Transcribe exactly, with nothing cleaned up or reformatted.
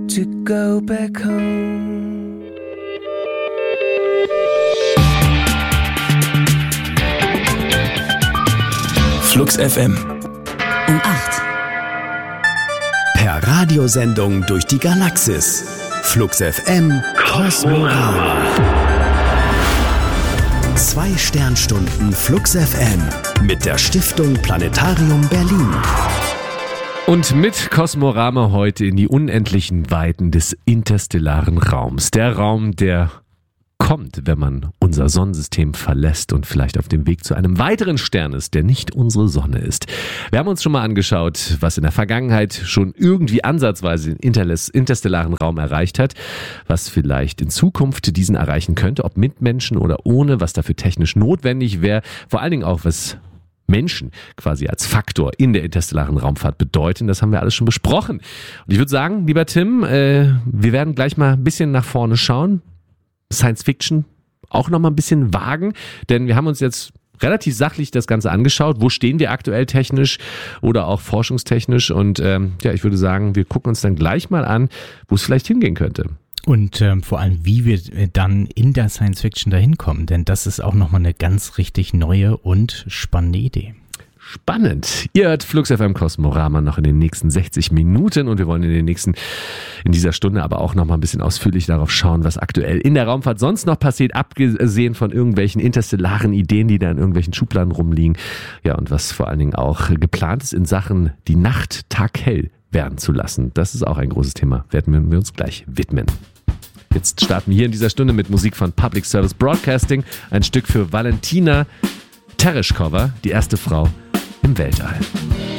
to go back home. Flux F M. Um acht. Per Radiosendung durch die Galaxis. Flux F M Kosmorama. Zwei Sternstunden Flux F M mit der Stiftung Planetarium Berlin. Und mit Kosmorama heute in die unendlichen Weiten des interstellaren Raums. Der Raum, der kommt, wenn man unser Sonnensystem verlässt und vielleicht auf dem Weg zu einem weiteren Stern ist, der nicht unsere Sonne ist. Wir haben uns schon mal angeschaut, was in der Vergangenheit schon irgendwie ansatzweise den interstellaren Raum erreicht hat, was vielleicht in Zukunft diesen erreichen könnte, ob mit Menschen oder ohne, was dafür technisch notwendig wäre, vor allen Dingen auch, was Menschen quasi als Faktor in der interstellaren Raumfahrt bedeuten. Das haben wir alles schon besprochen. Und ich würde sagen, lieber Tim, äh, wir werden gleich mal ein bisschen nach vorne schauen. Science Fiction auch noch mal ein bisschen wagen, denn wir haben uns jetzt relativ sachlich das Ganze angeschaut. Wo stehen wir aktuell technisch oder auch forschungstechnisch? Und ähm, ja, ich würde sagen, wir gucken uns dann gleich mal an, wo es vielleicht hingehen könnte. Und ähm, vor allem, wie wir dann in der Science Fiction dahin kommen, denn das ist auch nochmal eine ganz richtig neue und spannende Idee. Spannend. Ihr hört Flux F M Kosmorama noch in den nächsten sechzig Minuten und wir wollen in den nächsten, in dieser Stunde aber auch noch mal ein bisschen ausführlich darauf schauen, was aktuell in der Raumfahrt sonst noch passiert, abgesehen von irgendwelchen interstellaren Ideen, die da in irgendwelchen Schubladen rumliegen. Ja, und was vor allen Dingen auch geplant ist in Sachen die Nacht taghell werden zu lassen. Das ist auch ein großes Thema, werden wir uns gleich widmen. Jetzt starten wir hier in dieser Stunde mit Musik von Public Service Broadcasting, ein Stück für Valentina Tereshkova, die erste Frau im Weltall.